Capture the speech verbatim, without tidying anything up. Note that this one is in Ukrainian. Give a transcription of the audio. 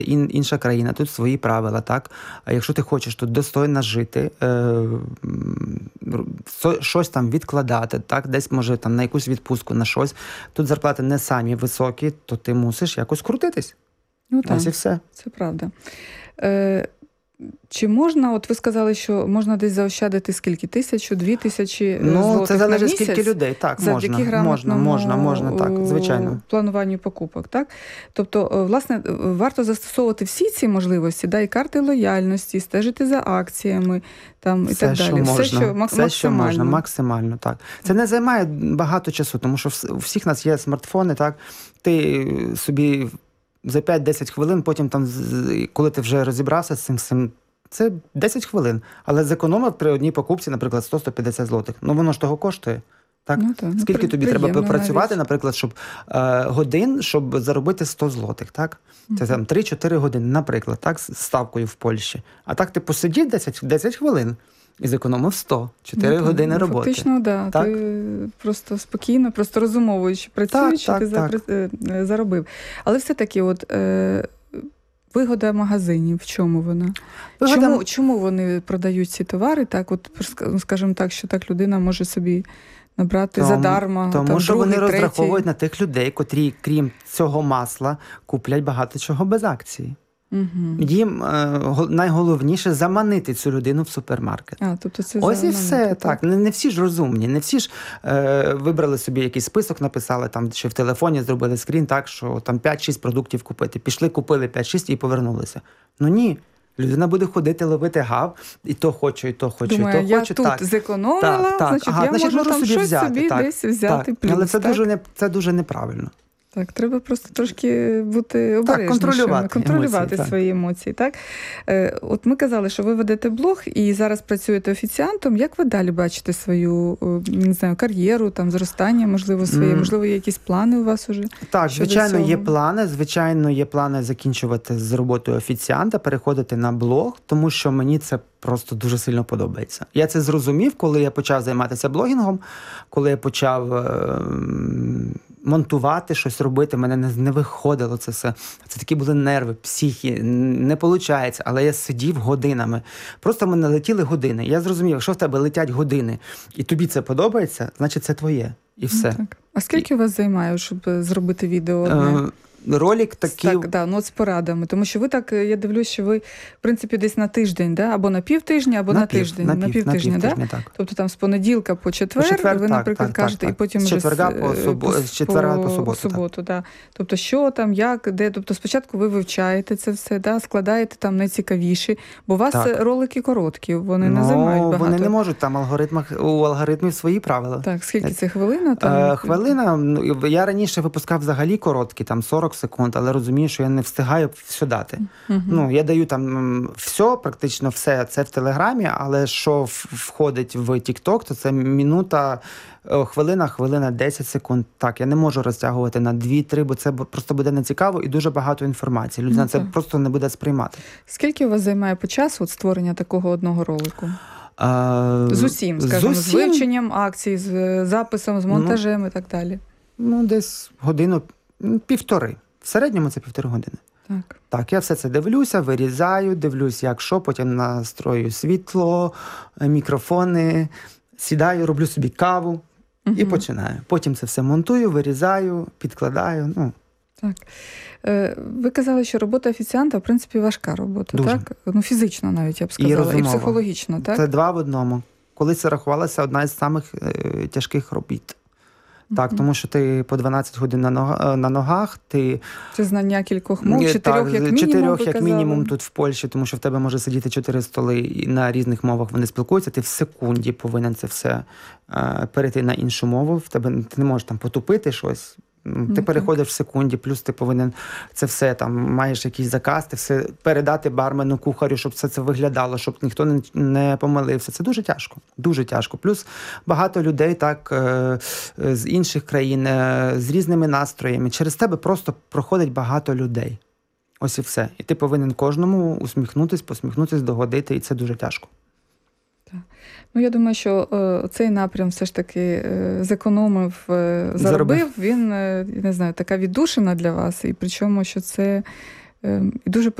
ін, інша країна, тут свої правила, так? А якщо ти хочеш тут достойно жити, е, щось там відкладати, так? Десь, може, там на якусь відпустку, на щось, тут зарплати не самі високі, то ти мусиш якось крутитись. Ну так, ось і все. Це правда. Е, Чи можна, от ви сказали, що можна десь заощадити скільки? Тисячу, дві тисячі ну, злотих на Ну, це залежить місяць? Скільки людей, так, завдяки можна, можна, можна, можна, так, звичайно. Плануванню покупок, так? Тобто, власне, варто застосовувати всі ці можливості, да, і карти лояльності, стежити за акціями, там, і все, так далі. Що можна, все, що, все, максимально. що можна, максимально, так. Це не займає багато часу, тому що у всіх нас є смартфони, так, ти собі за п'ять-десять хвилин, потім там, коли ти вже розібрався з цим, цим це десять хвилин, але зекономив при одній покупці, наприклад, сто - сто п'ятдесят злотих. Ну, воно ж того коштує. Так? Ну, так. Скільки ну, тобі треба працювати, навіть. наприклад, щоб е, годин, щоб заробити сто злотих, так? Це там три-чотири години, наприклад, так, з ставкою в Польщі. А так ти посидів десять, десять хвилин і зекономив сто - чотири ну, години ну, роботи. Фактично, да. Так. Ти просто спокійно, просто розумовуючи, працюючи, так, ти так, запри... заробив. Але все-таки, от... Е... вигода магазинів, в чому вона? Вигода... Чому, чому вони продають ці товари? Так, от, скажімо так, що так людина може собі набрати Тому, задарма. Тому там, що другий, вони третій. розраховують на тих людей, котрі, крім цього масла, куплять багато чого без акції. Угу. Їм е, найголовніше заманити цю людину в супермаркет. А, тобто це Ось і все. Так. так. Не, не всі ж розумні, не всі ж е, вибрали собі якийсь список, написали, там, чи в телефоні зробили скрін, так, що там п'ять-шість продуктів купити. Пішли, купили п'ять-шість і повернулися. Ну ні. Людина буде ходити, ловити гав, і то хочу, і то хочу, Думаю, і то я хочу. тут так. зекономила, так, так. значить, ага, я значить, можу, можу там собі щось взяти, собі так, десь взяти так. плюс. Але це, так? дуже не, це дуже неправильно. Так, треба просто трошки бути обережнішими, контролювати контролювати емоції, свої так. емоції. Так? Е, от ми казали, що ви ведете блог і зараз працюєте офіціантом. Як ви далі бачите свою, не знаю, кар'єру, там, зростання, можливо, своє, mm. можливо, є якісь плани у вас уже? Так, звичайно, є плани. Звичайно, є плани закінчувати з роботою офіціанта, переходити на блог, тому що мені це просто дуже сильно подобається. Я це зрозумів, коли я почав займатися блогінгом, коли я почав е- монтувати, щось робити, мене не, не виходило це все. Це такі були нерви, психі, не виходить, але я сидів годинами. Просто в мене летіли години. Я зрозумів, якщо в тебе летять години, і тобі це подобається, значить це твоє. І все. Ну, так. А скільки і... у вас займає, щоб зробити відео одне? Е- Ролик такий... Так, да, ну от з порадами. Тому що ви так, я дивлюсь, що ви, в принципі, десь на тиждень, да? Або на півтижня, або на, на пів, тиждень. На, пів, на півтижня, на да? півтижня, так. Тобто там з понеділка по четвер, по четвер ви, так, наприклад, так, кажете, так, і потім з вже четверга по, субо... з четверга по суботу. суботу да. Тобто що там, як, де. Тобто спочатку ви вивчаєте це все, да? Складаєте там найцікавіші, бо у вас так. ролики короткі, вони ну, не займають багато. Вони не можуть, там алгоритмах, у алгоритмів свої правила. Так, скільки це хвилина? Там? Е, хвилина, ну, я раніше випускав взагалі короткі, там сорок секунд, але розумію, що я не встигаю все дати. Uh-huh. Ну, я даю там все, практично все, це в Телеграмі, але що входить в TikTok, то це минута, хвилина, хвилина, десять секунд. Так, я не можу розтягувати на дві-три, бо це просто буде нецікаво і дуже багато інформації. Людина uh-huh. це просто не буде сприймати. Скільки у вас займає по часу от створення такого одного ролику? А, з усім, скажімо, з, усім? з вивченням акцій, з записом, з монтажем ну, і так далі? Ну, десь годину, півтори. В середньому це півтори години. Так. Так, я все це дивлюся, вирізаю, дивлюсь, як що, потім настрою світло, мікрофони, сідаю, роблю собі каву угу. і починаю. Потім це все монтую, вирізаю, підкладаю. Ну. Так. Ви казали, що робота офіціанта, в принципі, важка робота, дуже. Так? Ну, фізично навіть, я б сказала, і, і психологічно, так? Це два в одному. Колись це рахувалося одна із самих е, тяжких робіт. Так, тому що ти по дванадцять годин на ногах, на ногах ти... Це знання кількох мов, чотирьох як мінімум, Чотирьох як мінімум тут в Польщі, тому що в тебе може сидіти чотири столи і на різних мовах вони спілкуються, ти в секунді повинен це все е, перейти на іншу мову, в тебе ти не можеш там потупити щось, ти ну, переходиш в секунді, плюс ти повинен це все, там, маєш якийсь заказ, ти все передати бармену, кухарю, щоб все це виглядало, щоб ніхто не, не помилився. Це дуже тяжко, дуже тяжко. Плюс багато людей так з інших країн, з різними настроями. Через тебе просто проходить багато людей. Ось і все. І ти повинен кожному усміхнутись, посміхнутись, догодити, і це дуже тяжко. Ну, я думаю, що е, цей напрям все ж таки е, зекономив, е, заробив. заробив. Він, е, не знаю, така віддушина для вас. І причому, що це І дуже